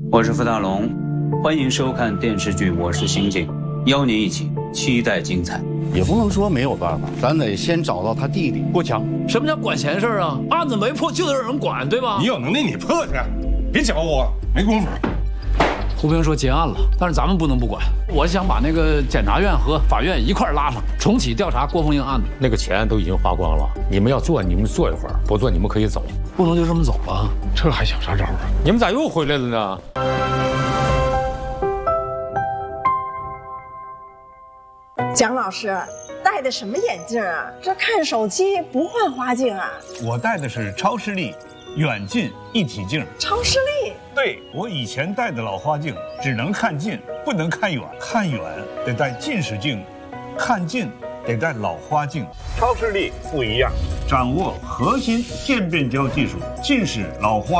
我是傅大龙，欢迎收看电视剧《我是刑警》，邀您一起期待精彩。 也不能说没有办法，咱得先找到他弟弟郭强。 什么叫管闲事啊？案子没破就得有人管，对吧？ 你有能力你破去，别搅我，没工夫。 胡平说结案了，但是咱们不能不管。我想把那个检察院和法院一块拉上，重启调查郭凤英案子。 那个钱都已经花光了，你们要做你们做一会儿，不做你们可以走。 不能就这么走啊！ 这还想啥招啊？ 你们咋又回来了呢？ 蒋老师戴的什么眼镜啊？这看手机不换花镜啊？ 我戴的是超视力远近一体镜。 超视力？ 对，我以前戴的老花镜只能看近，不能看远，看远得戴近视镜，看近得戴老花镜。超视力不一样，掌握核心渐变焦技术，近视、老花